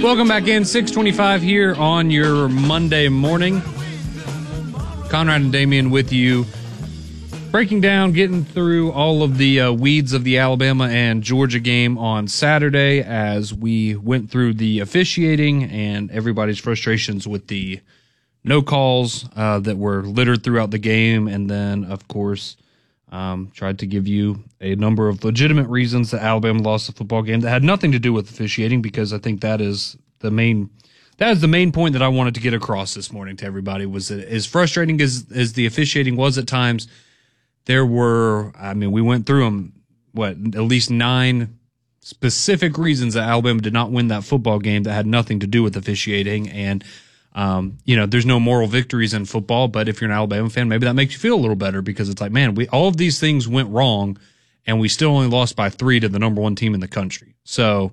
Welcome back in, 625 here on your Monday morning. Conrad and Damian with you, breaking down, getting through all of the weeds of the Alabama and Georgia game on Saturday as we went through the officiating and everybody's frustrations with the no calls that were littered throughout the game, and then, of course, tried to give you a number of legitimate reasons that Alabama lost the football game that had nothing to do with officiating, because I think that is the main point that I wanted to get across this morning to everybody, was that as frustrating as the officiating was at times, there were, we went through them, at least 9 specific reasons that Alabama did not win that football game that had nothing to do with officiating. And there's no moral victories in football, but if you're an Alabama fan, maybe that makes you feel a little better, because it's like, man, all of these things went wrong, and we still only lost by 3 to the number 1 team in the country. So,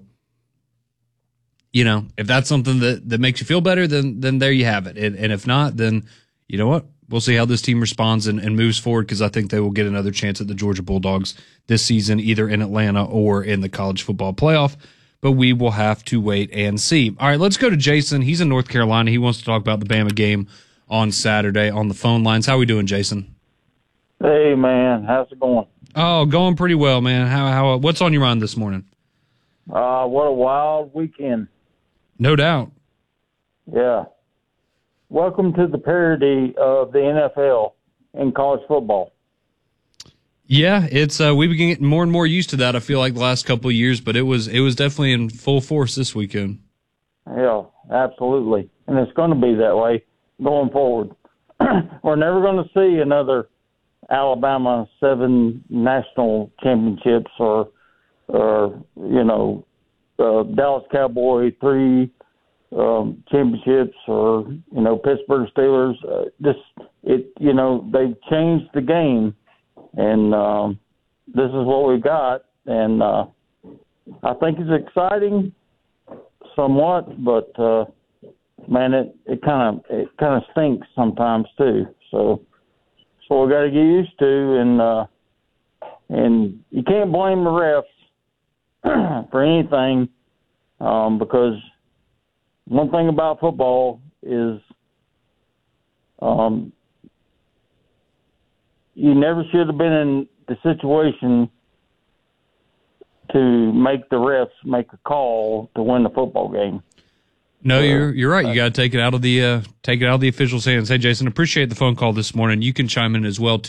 if that's something that makes you feel better, then there you have it. And if not, then you know what? We'll see how this team responds and moves forward, because I think they will get another chance at the Georgia Bulldogs this season, either in Atlanta or in the college football playoff. But we will have to wait and see. All right, let's go to Jason. He's in North Carolina. He wants to talk about the Bama game on Saturday on the phone lines. How we doing, Jason? Hey, man. How's it going? Oh, going pretty well, man. How? What's on your mind this morning? What a wild weekend. No doubt. Yeah. Welcome to the parody of the NFL in college football. Yeah, it's we've been getting more and more used to that, I feel like, the last couple of years, but it was definitely in full force this weekend. Yeah, absolutely. And it's going to be that way going forward. We're never going to see another Alabama 7 national championships or Dallas Cowboy 3 championships, or, Pittsburgh Steelers. They've changed the game. And this is what we got, and I think it's exciting, somewhat, but man, it kind of stinks sometimes too. So we got to get used to, and you can't blame the refs for anything, because one thing about football is you never should have been in the situation to make the refs make a call to win the football game. No, you're right. You got to take it out of the officials' hands. Hey, Jason, appreciate the phone call this morning. You can chime in as well,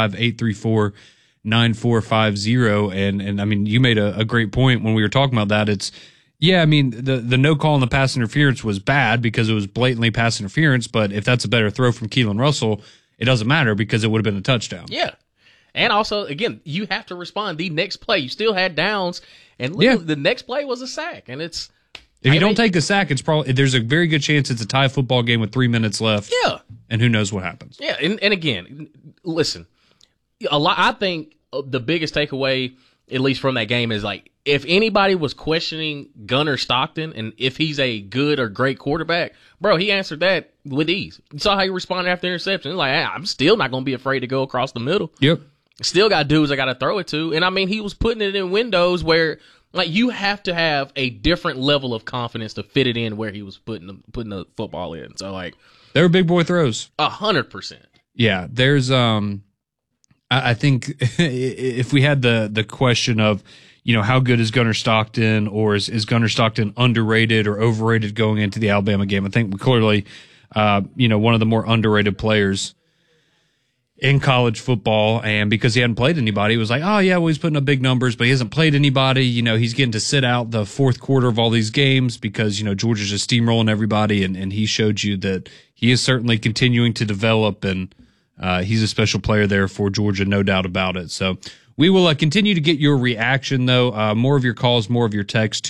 205-834-9450. And I mean, you made a great point when we were talking about that. The no call on the pass interference was bad because it was blatantly pass interference. But if that's a better throw from Keelan Russell, it doesn't matter because it would have been a touchdown. Yeah. And also, again, you have to respond the next play. You still had downs, and the next play was a sack. And if you don't take the sack, there's a very good chance it's a tie football game with 3 minutes left. Yeah. And who knows what happens. Yeah. And again, listen, I think the biggest takeaway, at least from that game, is like, if anybody was questioning Gunnar Stockton and if he's a good or great quarterback, bro, he answered that with ease. You saw how he responded after the interception. He's like, I'm still not going to be afraid to go across the middle. Yep. Still got dudes I got to throw it to. And, I mean, he was putting it in windows where, like, you have to have a different level of confidence to fit it in where he was putting the football in. So, like, they were big boy throws. 100%. Yeah. There's, I think if we had the question of, how good is Gunnar Stockton, or is Gunnar Stockton underrated or overrated going into the Alabama game? I think we clearly, one of the more underrated players in college football, and because he hadn't played anybody, it was like, oh yeah, well, he's putting up big numbers, but he hasn't played anybody. He's getting to sit out the fourth quarter of all these games because, Georgia's just steamrolling everybody, and he showed you that he is certainly continuing to develop, and he's a special player there for Georgia, no doubt about it. So we will continue to get your reaction, though. More of your calls, more of your texts,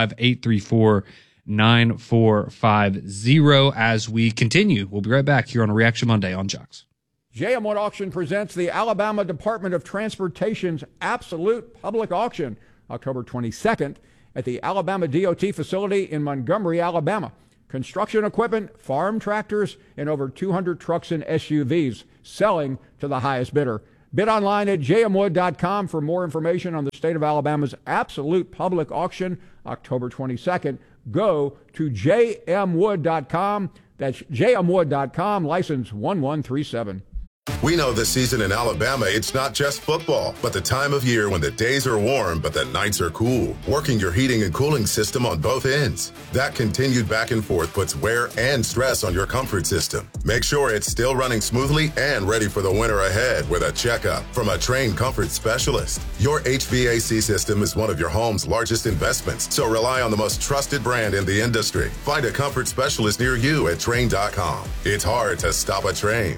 205-834-9450 as we continue. We'll be right back here on a Reaction Monday on Jocks. JM1 Auction presents the Alabama Department of Transportation's Absolute Public Auction, October 22nd at the Alabama DOT facility in Montgomery, Alabama. Construction equipment, farm tractors, and over 200 trucks and SUVs selling to the highest bidder. Bid online at jmwood.com for more information on the state of Alabama's Absolute Public Auction, October 22nd. Go to jmwood.com. That's jmwood.com, license 1137. We know this season in Alabama, it's not just football, but the time of year when the days are warm, but the nights are cool. Working your heating and cooling system on both ends. That continued back and forth puts wear and stress on your comfort system. Make sure it's still running smoothly and ready for the winter ahead with a checkup from a trained comfort specialist. Your HVAC system is one of your home's largest investments, so rely on the most trusted brand in the industry. Find a comfort specialist near you at Trane.com. It's hard to stop a Trane.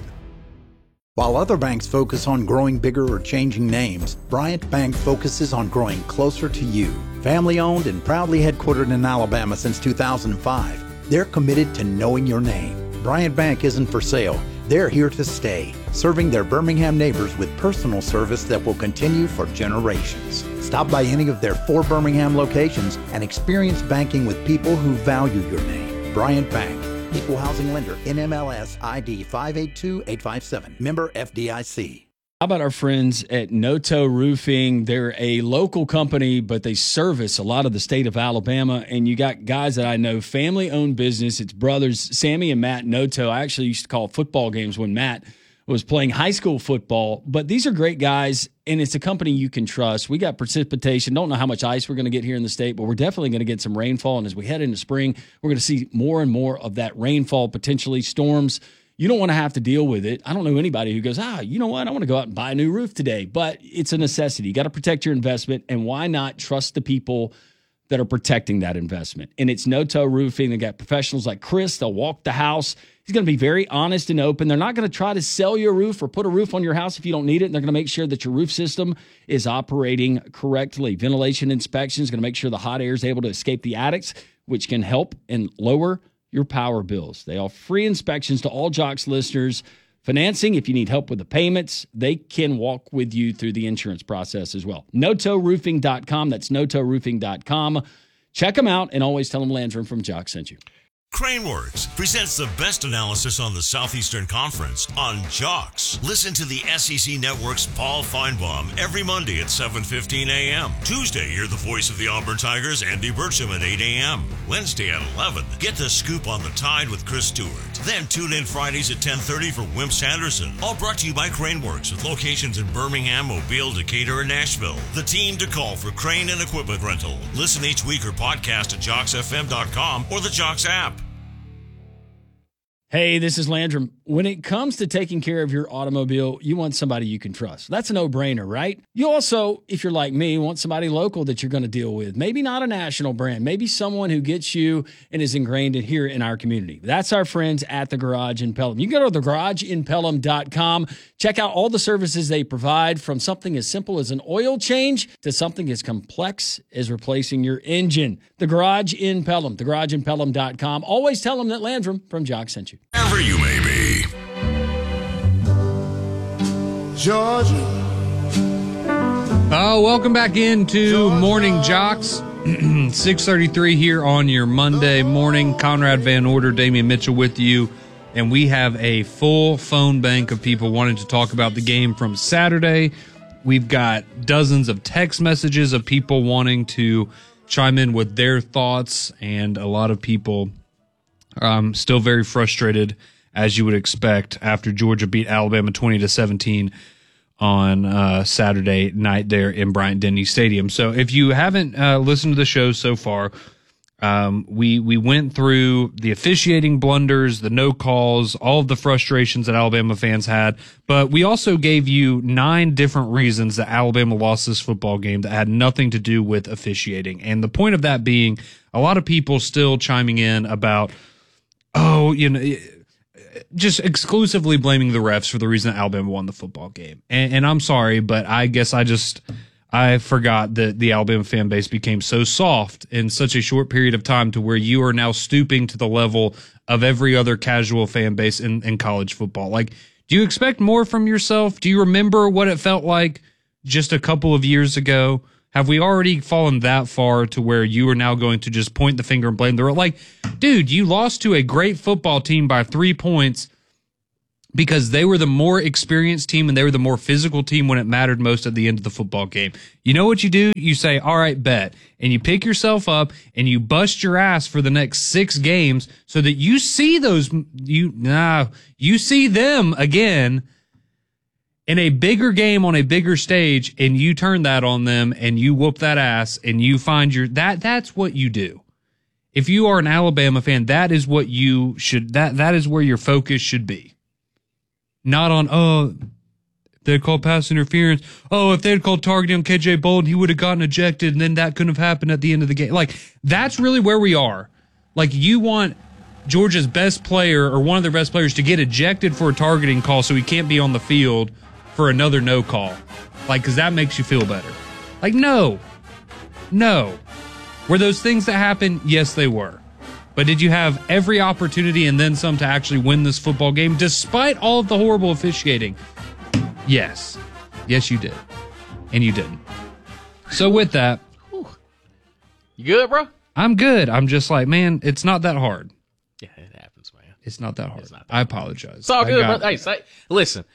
While other banks focus on growing bigger or changing names, Bryant Bank focuses on growing closer to you. Family owned and proudly headquartered in Alabama since 2005, they're committed to knowing your name. Bryant Bank isn't for sale. They're here to stay, serving their Birmingham neighbors with personal service that will continue for generations. Stop by any of their 4 Birmingham locations and experience banking with people who value your name. Bryant Bank. Equal housing lender, NMLS ID 582857. Member FDIC. How about our friends at Noto Roofing? They're a local company, but they service a lot of the state of Alabama. And you got guys that I know, family-owned business. It's brothers, Sammy and Matt Noto. I actually used to call football games when Matt was playing high school football. But these are great guys, and it's a company you can trust. We got precipitation. Don't know how much ice we're going to get here in the state, but we're definitely going to get some rainfall. And as we head into spring, we're going to see more and more of that rainfall, potentially storms. You don't want to have to deal with it. I don't know anybody who goes, you know what? I want to go out and buy a new roof today. But it's a necessity. You got to protect your investment, and why not trust the people that are protecting that investment? And it's Noto Roofing. They got professionals like Chris. They'll walk the house. He's going to be very honest and open. They're not going to try to sell you a roof or put a roof on your house if you don't need it. They're going to make sure that your roof system is operating correctly. Ventilation inspection is going to make sure the hot air is able to escape the attics, which can help and lower your power bills. They offer free inspections to all Jocks listeners. Financing, if you need help with the payments, they can walk with you through the insurance process as well. NotoRoofing.com. That's NotoRoofing.com. Check them out, and always tell them Landrum from Jocks sent you. Craneworks presents the best analysis on the Southeastern Conference on Jocks. Listen to the SEC Network's Paul Feinbaum every Monday at 7:15 a.m. Tuesday, hear the voice of the Auburn Tigers, Andy Burcham, at 8 a.m. Wednesday at 11, get the scoop on the Tide with Chris Stewart. Then tune in Fridays at 10:30 for Wimp Sanderson. All brought to you by Craneworks, with locations in Birmingham, Mobile, Decatur, and Nashville. The team to call for crane and equipment rental. Listen each week or podcast at JocksFM.com or the Jocks app. Hey, this is Landrum. When it comes to taking care of your automobile, you want somebody you can trust. That's a no-brainer, right? You also, if you're like me, want somebody local that you're going to deal with. Maybe not a national brand. Maybe someone who gets you and is ingrained in here in our community. That's our friends at The Garage in Pelham. You can go to thegarageinpelham.com. Check out all the services they provide, from something as simple as an oil change to something as complex as replacing your engine. The Garage in Pelham, thegarageinpelham.com. Always tell them that Landrum from Jock sent you. Wherever you may be. Georgia. Welcome back into Georgia. Morning Jocks. 6:33 here on your Monday morning. Conrad Van Order, Damian Mitchell with you. And we have a full phone bank of people wanting to talk about the game from Saturday. We've got dozens of text messages of people wanting to chime in with their thoughts, and a lot of people still very frustrated, as you would expect, after Georgia beat Alabama 20-17 on Saturday night there in Bryant-Denny Stadium. So if you haven't listened to the show so far, we went through the officiating blunders, the no calls, all of the frustrations that Alabama fans had, but we also gave you 9 different reasons that Alabama lost this football game that had nothing to do with officiating. And the point of that being, a lot of people still chiming in about, just exclusively blaming the refs for the reason that Alabama won the football game. And I'm sorry, but I guess I forgot that the Alabama fan base became so soft in such a short period of time to where you are now stooping to the level of every other casual fan base in college football. Like, do you expect more from yourself? Do you remember what it felt like just a couple of years ago? Have we already fallen that far to where you are now going to just point the finger and blame the ref? Like, dude, you lost to a great football team by 3 points because they were the more experienced team and they were the more physical team when it mattered most at the end of the football game. You know what you do? You say, all right, bet. And you pick yourself up and you bust your ass for the next 6 games so that you see you see them again in a bigger game on a bigger stage, and you turn that on them and you whoop that ass and you find that's what you do. If you are an Alabama fan, that is what you should, that is where your focus should be. Not on, if they'd called pass interference. If they'd called targeting on KJ Bolden, he would have gotten ejected, and then that couldn't have happened at the end of the game. Like, that's really where we are. Like, you want Georgia's best player or one of their best players to get ejected for a targeting call so he can't be on the field for another no call. Like, because that makes you feel better. Like, no. Were those things that happened? Yes, they were. But did you have every opportunity and then some to actually win this football game despite all of the horrible officiating? Yes. Yes, you did. And you didn't. So with that. You good, bro? I'm good. I'm just like, man, it's not that hard. Yeah, it happens, man. It's not that hard. I apologize. It's all good, bro. Hey, listen,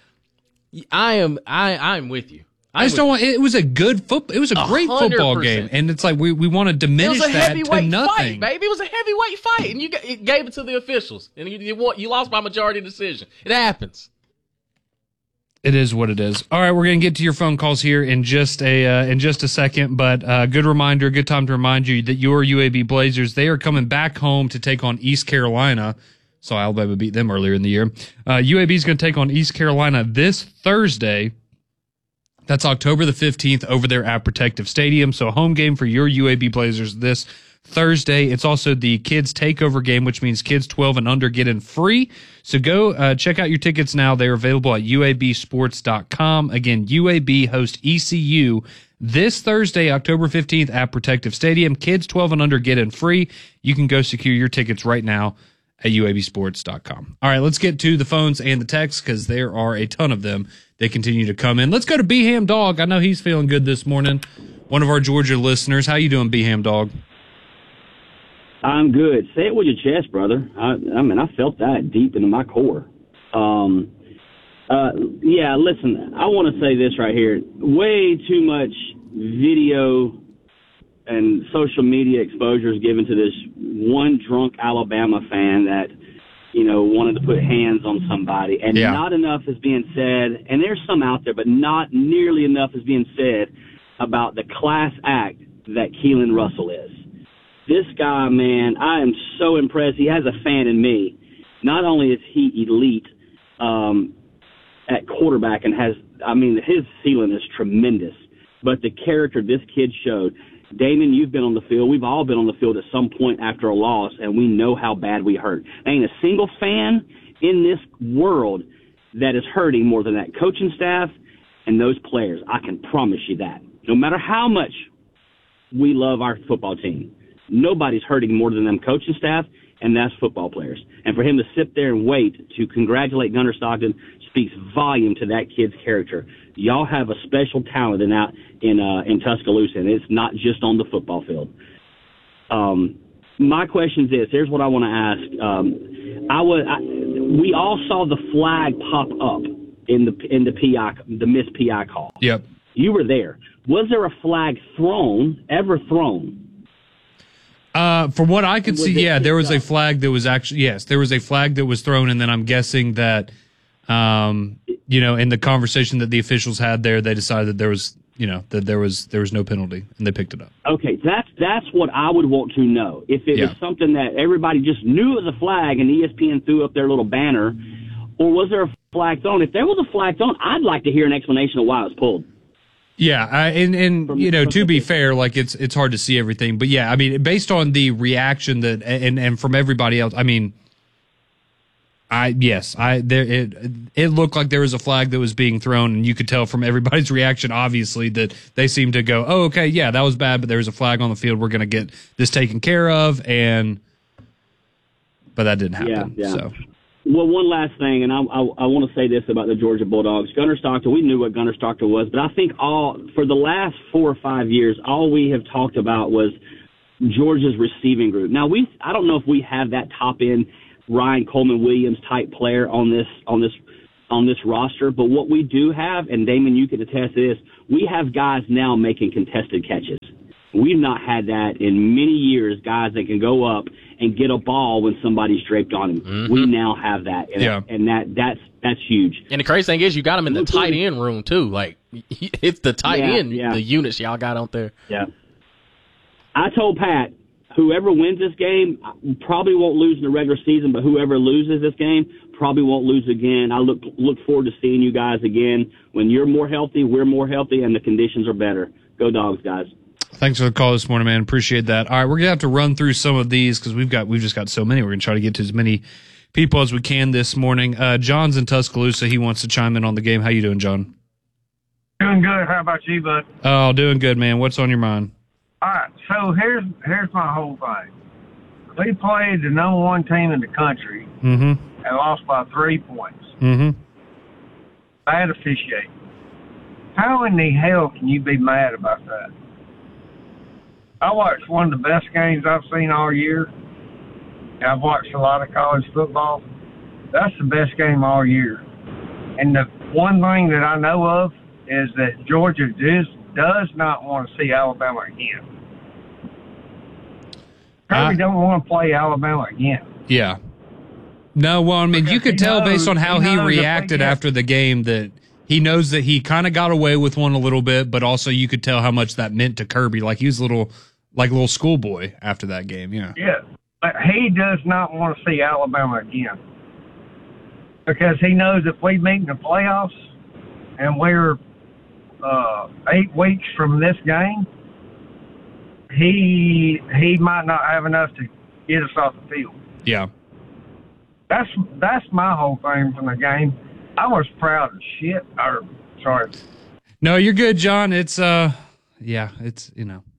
I'm with you. I just don't want. It was a good football. It was a great football game, and it's like we want to diminish that to nothing. Fight, baby. It was a heavyweight fight, and you gave it to the officials, and you lost by majority decision. It happens. It is what it is. All right, we're going to get to your phone calls here in just a second, but good reminder, good time to remind you that your UAB Blazers, they are coming back home to take on East Carolina. So Alabama beat them earlier in the year. UAB is going to take on East Carolina this Thursday. That's October the 15th over there at Protective Stadium. So a home game for your UAB Blazers this Thursday. It's also the Kids Takeover game, which means kids 12 and under get in free. So go check out your tickets now. They're available at uabsports.com. Again, UAB host ECU this Thursday, October 15th at Protective Stadium. Kids 12 and under get in free. You can go secure your tickets right now at uabsports.com. All right, let's get to the phones and the texts because there are a ton of them. They continue to come in. Let's go to B-Ham Dog. I know he's feeling good this morning. One of our Georgia listeners. How you doing, B-Ham Dog? I'm good. Say it with your chest, brother. I mean, I felt that deep into my core. Yeah, listen, I want to say this right here. Way too much video and social media exposure is given to this one drunk Alabama fan that, wanted to put hands on somebody. And not enough is being said, and there's some out there, but not nearly enough is being said about the class act that Keelan Russell is. This guy, man, I am so impressed. He has a fan in me. Not only is he elite at quarterback and his ceiling is tremendous, but the character this kid showed. Damon, you've been on the field. We've all been on the field at some point after a loss, and we know how bad we hurt. There ain't a single fan in this world that is hurting more than that coaching staff and those players. I can promise you that. No matter how much we love our football team, nobody's hurting more than them coaching staff, and that's football players. And for him to sit there and wait to congratulate Gunnar Stockton speaks volume to that kid's character. Y'all have a special talent in Tuscaloosa, and it's not just on the football field. My question is this. Here's what I want to ask. We all saw the flag pop up in the missed PI call. Yep. You were there. Was there a flag ever thrown? From what I could see, there was a flag that was there was a flag that was thrown, and then I'm guessing that, in the conversation that the officials had there, they decided that there was no penalty, and they picked it up. Okay, that's what I would want to know. If it was something that everybody just knew it was a flag, and ESPN threw up their little banner, or was there a flag thrown? If there was a flag thrown, I'd like to hear an explanation of why it was pulled. Yeah, to be fair, like it's hard to see everything, but yeah, I mean, based on the reaction that and from everybody else, I mean, it looked like there was a flag that was being thrown, and you could tell from everybody's reaction, obviously, that they seemed to go, "Oh, okay, yeah, that was bad, but there was a flag on the field. We're going to get this taken care of," but that didn't happen. Yeah. So. Well, one last thing, and I want to say this about the Georgia Bulldogs. Gunnar Stockton, we knew what Gunnar Stockton was, but I think for the last 4 or 5 years, all we have talked about was Georgia's receiving group. Now, I don't know if we have that top-end Ryan Coleman-Williams type player on this on this roster. But what we do have, and Damon, you could attest to this, we have guys now making contested catches. We've not had that in many years, guys that can go up and get a ball when somebody's draped on him. Mm-hmm. We now have that, and that's huge. And the crazy thing is, you got him in the tight end room too. Like, it's the tight end, the units y'all got out there. Yeah. I told Pat, whoever wins this game probably won't lose in the regular season, but whoever loses this game probably won't lose again. I look forward to seeing you guys again when you're more healthy, we're more healthy, and the conditions are better. Go Dogs, guys. Thanks for the call this morning, man. Appreciate that. All right, we're going to have to run through some of these because we've just got so many. We're going to try to get to as many people as we can this morning. John's in Tuscaloosa. He wants to chime in on the game. How you doing, John? Doing good. How about you, bud? Oh, doing good, man. What's on your mind? All right, so here's my whole thing. We played the number one team in the country and lost by 3 points. Bad officiating. How in the hell can you be mad about that? I watched one of the best games I've seen all year. I've watched a lot of college football. That's the best game all year. And the one thing that I know of is that Georgia does not want to see Alabama again. Kirby don't want to play Alabama again. Yeah. No, well, I mean, because you could tell based on how he reacted after the game that he knows that he kind of got away with one a little bit, but also you could tell how much that meant to Kirby. Like he was a little schoolboy after that game. Yeah. Yeah. But he does not want to see Alabama again. Because he knows if we meet in the playoffs and we're 8 weeks from this game, he might not have enough to get us off the field. Yeah. That's my whole thing from the game. I was proud as shit. Sorry. No, you're good, John. It's it's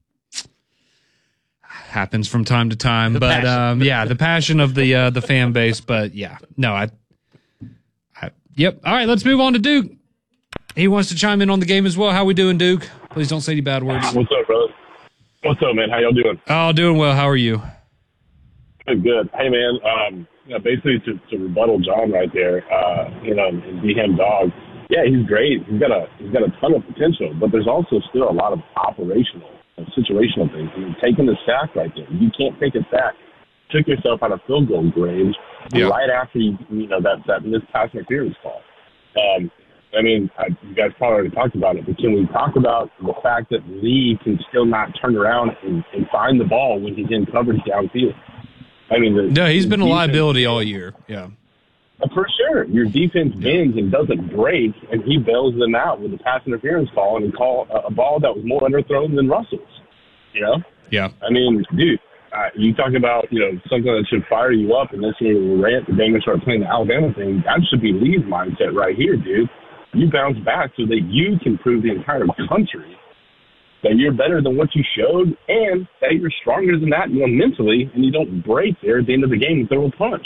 happens from time to time. The passion of the fan base. But yeah, no, yep. All right, let's move on to Duke. He wants to chime in on the game as well. How we doing, Duke? Please don't say any bad words. What's up, brother? What's up, man? How y'all doing? Oh, doing well. How are you? Good. Hey, man. Basically to rebuttal John right there, and be him dog. Yeah, he's great. He's got a ton of potential, but there's also still a lot of operational and situational things. I mean, taking the sack right there. You can't take a sack. Took yourself out of field goal range right after that missed pass interference call. You guys probably already talked about it, but can we talk about the fact that Lee can still not turn around and find the ball when he's in coverage downfield? I mean, he's been a liability all year. Yeah, for sure. Your defense bends and doesn't break, and he bails them out with a pass interference call and call a ball that was more underthrown than Russell's. Yeah. I mean, dude, you talk about something that should fire you up, and this rant the Bengals start playing the Alabama thing. That should be Lee's mindset right here, dude. You bounce back so that you can prove the entire country that you're better than what you showed and that you're stronger than that mentally, and you don't break there at the end of the game and throw a punch.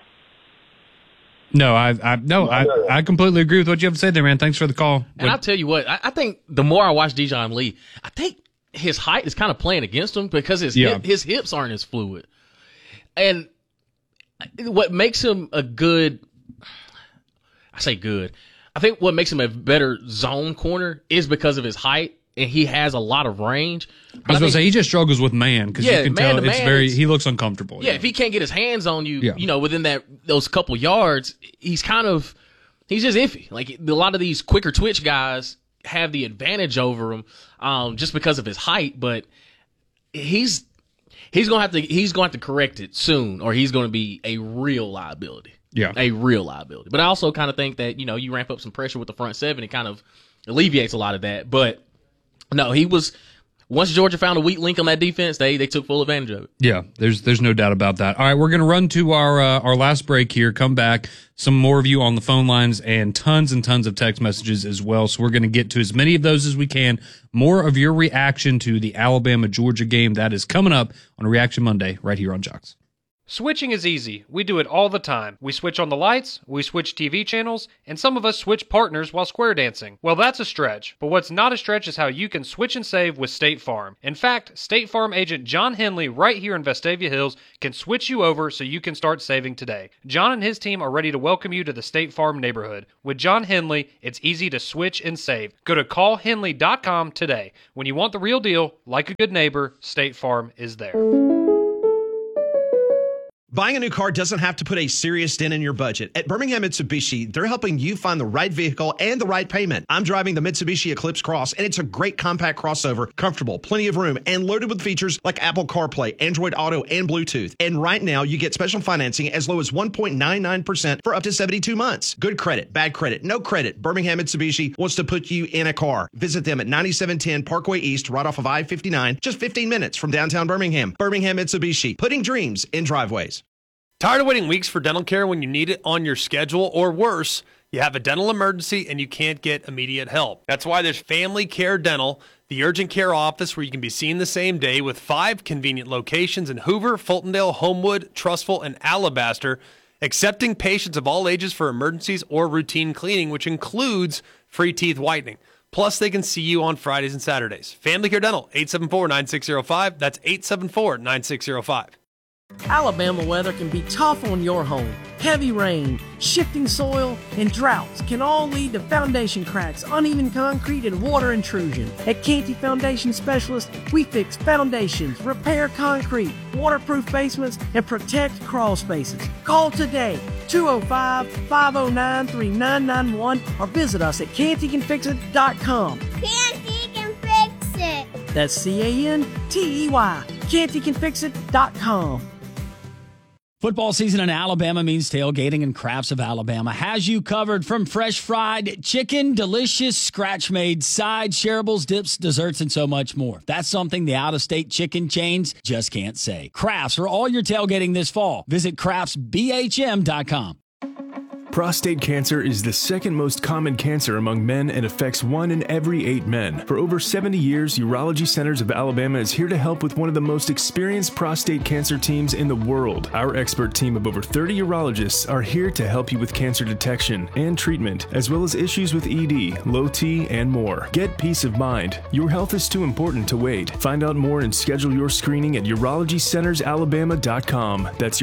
No, I completely agree with what you have to say there, man. Thanks for the call. And I'll tell you what, I think the more I watch Dijon Lee, I think his height is kind of playing against him because his hips aren't as fluid. And what makes him I think what makes him a better zone corner is because of his height, and he has a lot of range. I was going to say, he just struggles with man, because you can tell he looks uncomfortable. Yeah, if he can't get his hands on you, within those couple yards, he's just iffy. Like, a lot of these quicker twitch guys have the advantage over him just because of his height, but he's going to have to correct it soon, or he's going to be a real liability. Yeah. A real liability. But I also kind of think that, you ramp up some pressure with the front seven, it kind of alleviates a lot of that. But no, once Georgia found a weak link on that defense, they took full advantage of it. Yeah, there's no doubt about that. All right, we're going to run to our last break here, come back, some more of you on the phone lines, and tons of text messages as well. So we're going to get to as many of those as we can. More of your reaction to the Alabama-Georgia game. That is coming up on Reaction Monday right here on Jocks. Switching is easy. We do it all the time. We switch on the lights, we switch TV channels, and some of us switch partners while square dancing. Well, that's a stretch. But what's not a stretch is how you can switch and save with State Farm. In fact, State Farm agent John Henley right here in Vestavia Hills can switch you over so you can start saving today. John and his team are ready to welcome you to the State Farm neighborhood. With John Henley, it's easy to switch and save. Go to callhenley.com today. When you want the real deal, like a good neighbor, State Farm is there. Buying a new car doesn't have to put a serious dent in your budget. At Birmingham Mitsubishi, they're helping you find the right vehicle and the right payment. I'm driving the Mitsubishi Eclipse Cross, and it's a great compact crossover, comfortable, plenty of room, and loaded with features like Apple CarPlay, Android Auto, and Bluetooth. And right now, you get special financing as low as 1.99% for up to 72 months. Good credit, bad credit, no credit. Birmingham Mitsubishi wants to put you in a car. Visit them at 9710 Parkway East, right off of I-59, just 15 minutes from downtown Birmingham. Birmingham Mitsubishi, putting dreams in driveways. Tired of waiting weeks for dental care when you need it on your schedule, or worse, you have a dental emergency and you can't get immediate help? That's why there's Family Care Dental, the urgent care office where you can be seen the same day, with 5 convenient locations in Hoover, Fultondale, Homewood, Trussville, and Alabaster, accepting patients of all ages for emergencies or routine cleaning, which includes free teeth whitening. Plus, they can see you on Fridays and Saturdays. Family Care Dental, 874-9605. That's 874-9605. Alabama weather can be tough on your home. Heavy rain, shifting soil, and droughts can all lead to foundation cracks, uneven concrete, and water intrusion. At Canty Foundation Specialists, we fix foundations, repair concrete, waterproof basements, and protect crawl spaces. Call today, 205-509-3991, or visit us at cantycanfixit.com. Canty can fix it. That's Cantey, cantycanfixit.com. Football season in Alabama means tailgating, and Crafts of Alabama has you covered. From fresh fried chicken, delicious scratch-made sides, shareables, dips, desserts, and so much more. That's something the out-of-state chicken chains just can't say. Crafts for all your tailgating this fall. Visit craftsbhm.com. Prostate cancer is the second most common cancer among men and affects 1 in every 8 men. For over 70 years, Urology Centers of Alabama is here to help with one of the most experienced prostate cancer teams in the world. Our expert team of over 30 urologists are here to help you with cancer detection and treatment, as well as issues with ED, low T, and more. Get peace of mind. Your health is too important to wait. Find out more and schedule your screening at urologycentersalabama.com. That's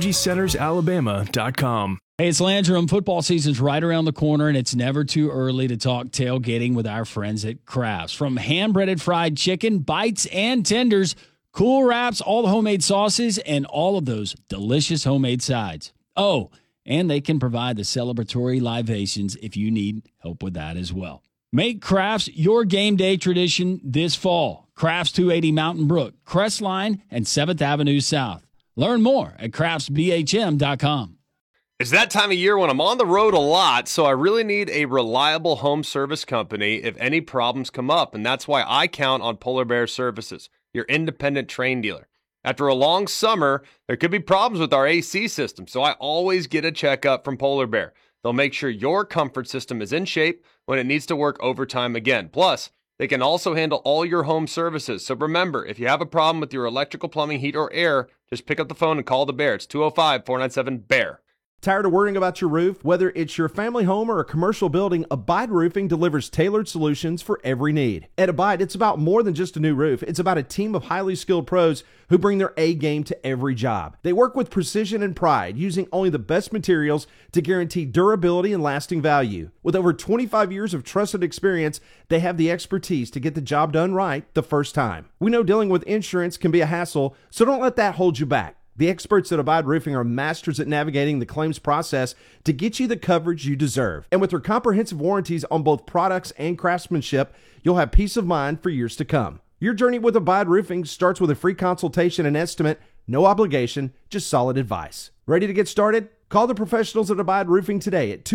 urologycentersalabama.com. Hey, it's Landrum. Football season's right around the corner, and it's never too early to talk tailgating with our friends at Crafts. From hand-breaded fried chicken, bites, and tenders, cool wraps, all the homemade sauces, and all of those delicious homemade sides. Oh, and they can provide the celebratory libations if you need help with that as well. Make Crafts your game day tradition this fall. Crafts 280 Mountain Brook, Crestline, and 7th Avenue South. Learn more at craftsbhm.com. It's that time of year when I'm on the road a lot, so I really need a reliable home service company if any problems come up, and that's why I count on Polar Bear Services, your independent Trane dealer. After a long summer, there could be problems with our AC system, so I always get a checkup from Polar Bear. They'll make sure your comfort system is in shape when it needs to work overtime again. Plus, they can also handle all your home services. So remember, if you have a problem with your electrical, plumbing, heat, or air, just pick up the phone and call the Bear. It's 205-497-BEAR. Tired of worrying about your roof? Whether it's your family home or a commercial building, Abide Roofing delivers tailored solutions for every need. At Abide, it's about more than just a new roof. It's about a team of highly skilled pros who bring their A game to every job. They work with precision and pride, using only the best materials to guarantee durability and lasting value. With over 25 years of trusted experience, they have the expertise to get the job done right the first time. We know dealing with insurance can be a hassle, so don't let that hold you back. The experts at Abide Roofing are masters at navigating the claims process to get you the coverage you deserve. And with their comprehensive warranties on both products and craftsmanship, you'll have peace of mind for years to come. Your journey with Abide Roofing starts with a free consultation and estimate, no obligation, just solid advice. Ready to get started? Call the professionals at Abide Roofing today at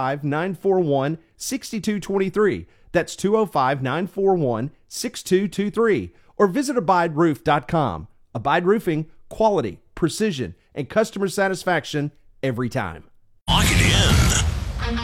205-941-6223. That's 205-941-6223. Or visit abideroof.com. Abide Roofing, quality, precision, and customer satisfaction every time. Lock it in.